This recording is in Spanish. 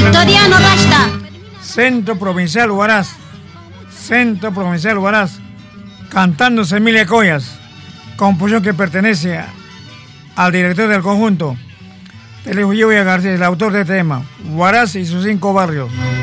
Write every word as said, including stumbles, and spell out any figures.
Victoriano Rasta. Centro Provincial Huaraz. Centro Provincial Huaraz. Cantando Emilia Collas. Composición que pertenece a, al director del conjunto, Telejo García, el autor de este tema, Huaraz y sus cinco barrios.